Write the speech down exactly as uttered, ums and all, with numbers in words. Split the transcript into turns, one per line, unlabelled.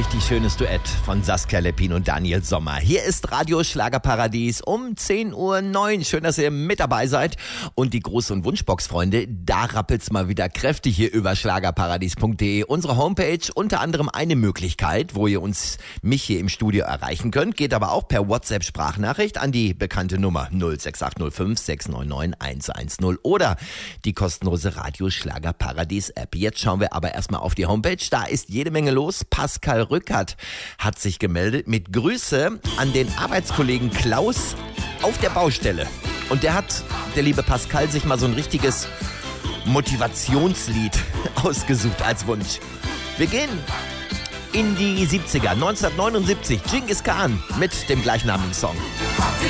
richtig schönes Duett von Saskia Leppin und Daniel Sommer. Hier ist Radio Schlagerparadies um zehn Uhr neun. Schön, dass ihr mit dabei seid. Und die Groß- und Wunschbox-Freunde, da rappelt's mal wieder kräftig hier über schlagerparadies punkt de. Unsere Homepage, unter anderem eine Möglichkeit, wo ihr uns, mich hier im Studio erreichen könnt. Geht aber auch per WhatsApp-Sprachnachricht an die bekannte Nummer null sechs acht null fünf sechs neun neun eins eins null oder die kostenlose Radio Schlagerparadies-App. Jetzt schauen wir aber erstmal auf die Homepage. Da ist jede Menge los. Pascal Rückert hat sich gemeldet mit Grüße an den Arbeitskollegen Klaus auf der Baustelle. Und der hat, der liebe Pascal, sich mal so ein richtiges Motivationslied ausgesucht als Wunsch. Wir gehen in die siebziger, neunzehnhundertneunundsiebzig, Genghis Khan mit dem gleichnamigen Song.
Hat sie